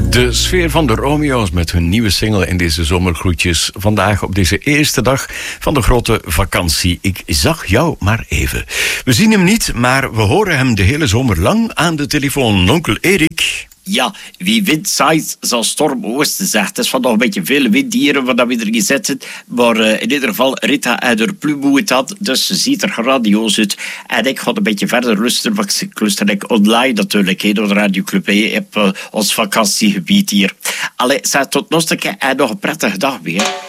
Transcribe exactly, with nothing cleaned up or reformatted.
De sfeer van de Romeo's met hun nieuwe single in deze zomergroetjes. Vandaag op deze eerste dag van de grote vakantie. Ik zag jou maar even. We zien hem niet, maar we horen hem de hele zomer lang aan de telefoon. Onkel Erik. Ja, wie wind zaait, zal storm oosten zegt. Het is vandaag een beetje veel winddieren wat we erin zetten. Maar uh, in ieder geval, Rita en haar plumoe het had. Dus ze ziet er grandioos uit. En ik ga een beetje verder luisteren. Want ik luister ik online natuurlijk. He, door de Radioclub. Ik heb uh, ons vakantiegebied hier. Allee, zeg tot nog een keer en nog een prettige dag weer.